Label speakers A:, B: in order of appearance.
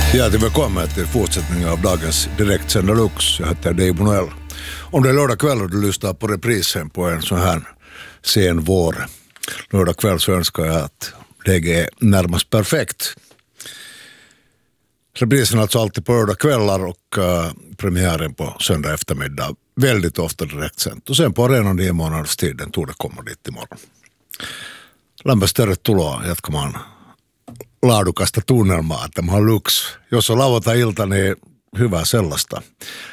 A: Hjärtligt välkomna till fortsättningen av dagens direktsända Lux. Jag heter Dave Noel. Om det är lördag kväll och du lyssnar på reprisen på en sån här sen vår lördag kväll, så önskar jag att läget är närmast perfekt. Reprisen alltså alltid på lördag kvällar och premiären på söndag eftermiddag. Väldigt ofta direktsänt. Och sen på arenan 9 månaders tid, den tog det komma dit imorgon. Lämpöistä tervetuloa jatkamaan laadukasta tunnelmaa, tämä on Lux. Jos on lauantai-ilta, niin hyvää sellaista.